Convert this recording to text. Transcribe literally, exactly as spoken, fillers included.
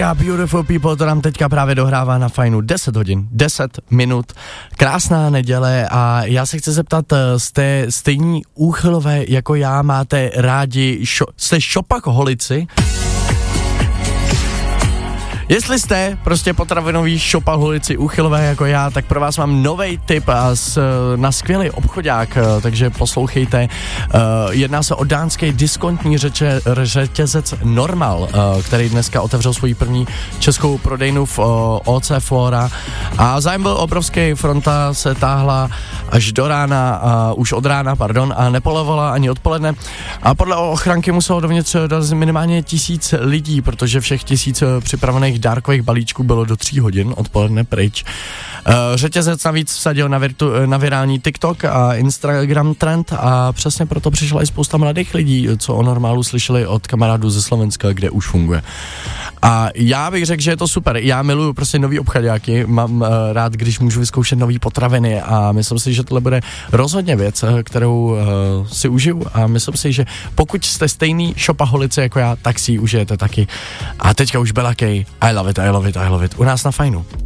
A Beautiful People, to nám teďka právě dohrává na Fajnu deset hodin, deset minut, krásná neděle a já se chci zeptat, jste stejní úchylové jako já, máte rádi, šo, jste šopakoholici? Jestli jste prostě potravinový šopaholici úchylové jako já, tak pro vás mám novej tip a s, na skvělý obchodák, takže poslouchejte. Jedná se o dánský diskontní řeče, řetězec Normal, který dneska otevřel svoji první českou prodejnu v O C Flora a zájem byl obrovský, fronta se táhla až do rána, a už od rána, pardon, a nepolevovala ani odpoledne a podle ochranky muselo dovnitř dorazit minimálně tisíc lidí, protože všech tisíc připravených dárkových balíčků bylo do tří hodin odpoledne pryč. Řetězec navíc vsadil na, virtu, na virální TikTok a Instagram trend a přesně proto přišla i spousta mladých lidí, co o Normálu slyšeli od kamarádů ze Slovenska, kde už funguje. A já bych řekl, že je to super. Já miluju prostě nový obchaďáky, mám uh, rád, když můžu vyzkoušet nový potraviny a myslím si, že tohle bude rozhodně věc, kterou uh, si užiju a myslím si, že pokud jste stejný šopaholici jako já, tak si ji užijete taky. A teďka už Bella K. I love it, I love it, I love it. U nás na Fajnu.